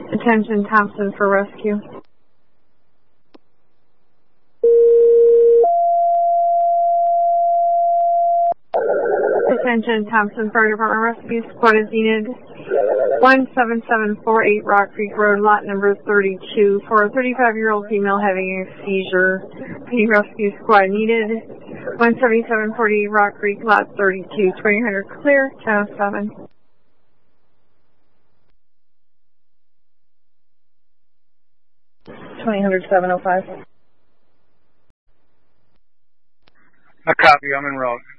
Attention Thompson for rescue. Attention Thompson Fire Department Rescue Squad is needed. 17748 Rock Creek Road, lot number 32, for a 35-year-old female having a seizure. Any rescue squad needed. 17748 Rock Creek, lot 32, 2000 clear, 1007. 705. A copy, I'm en route.